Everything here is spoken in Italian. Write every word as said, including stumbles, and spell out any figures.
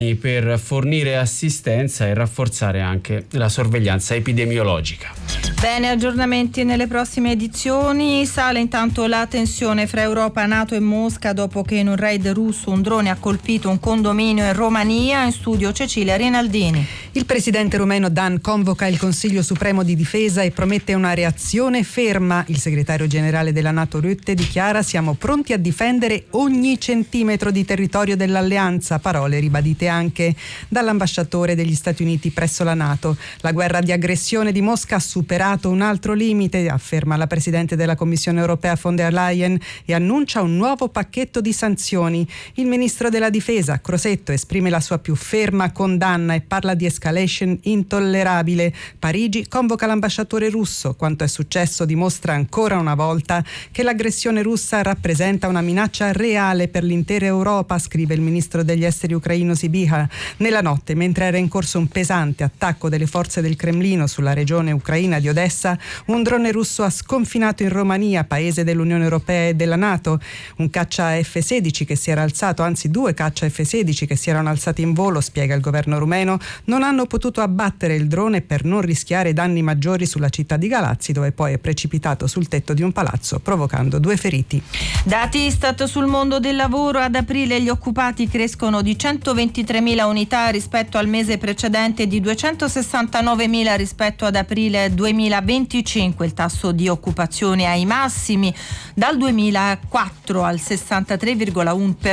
per fornire assistenza e rafforzare anche la sorveglianza epidemiologica. Bene, aggiornamenti nelle prossime edizioni. Sale intanto la tensione fra Europa, NATO e Mosca dopo che in un raid russo un drone ha colpito un condominio in Romania. In studio Cecilia Rinaldini. Il presidente rumeno Dan convoca il Consiglio Supremo di Difesa e promette una reazione ferma. Il segretario generale della NATO Rutte dichiara: siamo pronti a difendere ogni centimetro di territorio dell'alleanza, parole ribadite anche dall'ambasciatore degli Stati Uniti presso la NATO. La guerra di aggressione di Mosca ha superato un altro limite, afferma la presidente della Commissione europea von der Leyen, e annuncia un nuovo pacchetto di sanzioni. Il ministro della difesa Crosetto esprime la sua più ferma condanna e parla di escalation intollerabile. Parigi convoca l'ambasciatore russo. Quanto è successo dimostra ancora una volta che l'aggressione russa rappresenta una minaccia reale per l'intera Europa, scrive il ministro degli esteri ucraino Sibiha. Nella notte, mentre era in corso un pesante attacco delle forze del Cremlino sulla regione ucraina di Odessa, un drone russo ha sconfinato in Romania, paese dell'Unione Europea e della NATO. Un caccia F sedici che si era alzato, anzi due caccia F sedici che si erano alzati in volo, spiega il governo rumeno, non hanno potuto abbattere il drone per non rischiare danni maggiori sulla città di Galazzi, dove poi è precipitato sul tetto di un palazzo, provocando due feriti. Dati Istat sul mondo del lavoro: ad aprile gli occupati crescono di centoventitremila unità rispetto al mese precedente e di duecentosessantanovemila rispetto ad aprile duemilaventicinque. Il tasso di occupazione ai massimi dal duemilaquattro al sessantatré virgola uno per cento.